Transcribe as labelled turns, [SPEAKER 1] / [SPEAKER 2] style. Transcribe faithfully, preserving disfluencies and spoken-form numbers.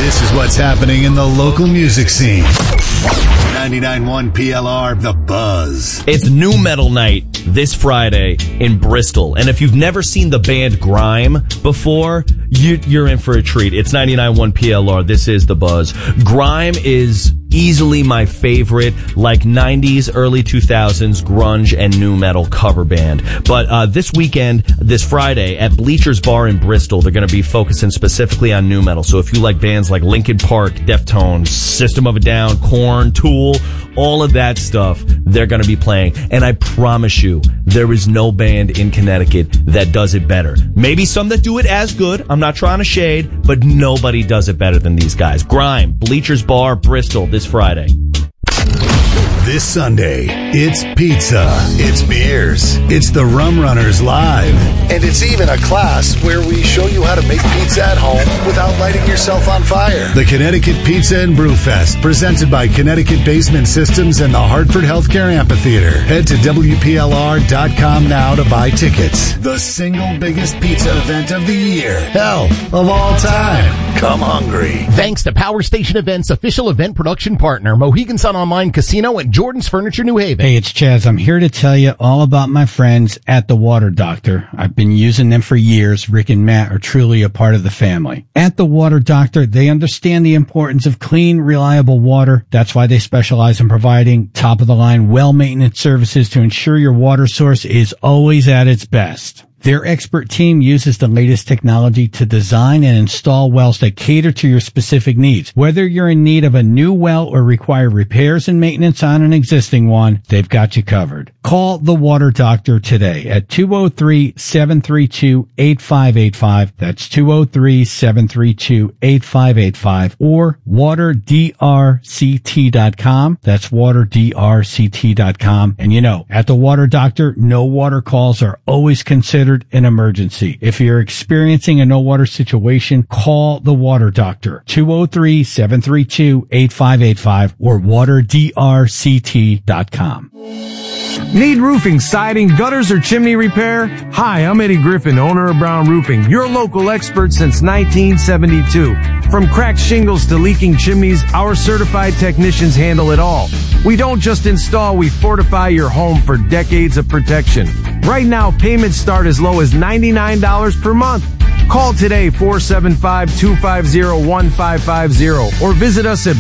[SPEAKER 1] This is what's happening in the local music scene. ninety-nine point one P L R, The Buzz.
[SPEAKER 2] It's Nu Metal Night this Friday in Bristol. And if you've never seen the band Grime before, you, you're in for a treat. It's ninety-nine point one P L R. This is The Buzz. Grime is easily my favorite, like nineties, early two thousands grunge and nu metal cover band. But uh this weekend, this Friday, at Bleachers Bar in Bristol, they're going to be focusing specifically on nu metal. So if you like bands like Linkin Park, Deftones, System of a Down, Korn, Tool, all of that stuff, they're going to be playing. And I promise you, there is no band in Connecticut that does it better. Maybe some that do it as good. I'm not trying to shade, but nobody does it better than these guys. Grime, Bleachers Bar, Bristol, this Friday.
[SPEAKER 1] This Sunday, it's pizza, it's beers, it's the Rum Runners Live.
[SPEAKER 3] And it's even a class where we show you how to make pizza at home without lighting yourself on fire.
[SPEAKER 1] The Connecticut Pizza and Brew Fest, presented by Connecticut Basement Systems and the Hartford Healthcare Amphitheater. Head to W P L R dot com now to buy tickets. The single biggest pizza event of the year. Hell, of all time. Come hungry.
[SPEAKER 4] Thanks to Power Station Events, official event production partner, Mohegan Sun Online Casino and Jordan's Furniture New Haven.
[SPEAKER 5] Hey, it's Chaz. I'm here to tell you all about my friends at The Water Doctor. I've been using them for years. Rick and Matt are truly a part of the family. At The Water Doctor, they understand the importance of clean, reliable water. That's why they specialize in providing top-of-the-line, well-maintenance services to ensure your water source is always at its best. Their expert team uses the latest technology to design and install wells that cater to your specific needs. Whether you're in need of a new well or require repairs and maintenance on an existing one, they've got you covered. Call The Water Doctor today at two oh three, seven three two, eight five eight five. That's two oh three, seven three two, eight five eight five or water d r c t dot com. That's water d r c t dot com. And you know, at The Water Doctor, no water calls are always considered an emergency. If you're experiencing a no water situation, call The Water Doctor, two oh three, seven three two, eight five eight five or water d r c t dot com.
[SPEAKER 6] Need roofing, siding, gutters, or chimney repair? Hi, I'm Eddie Griffin, owner of Brown Roofing, your local expert since nineteen seventy-two. From cracked shingles to leaking chimneys, our certified technicians handle it all. We don't just install, we fortify your home for decades of protection. Right now, payments start as low as ninety-nine dollars per month. Call today, four seven five, two five zero, one five five zero, or visit us at